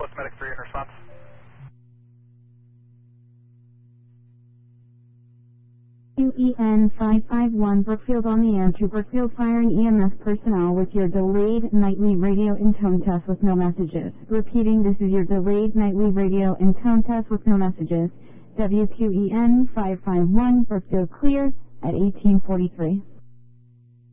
What's Medic 3 in response? QEN 551 Brookfield on the air to Brookfield Fire and EMS personnel with your delayed nightly radio and tone test with no messages. Repeating, this is your delayed nightly radio and tone test with no messages. WQEN 551 Brookfield clear at 1843.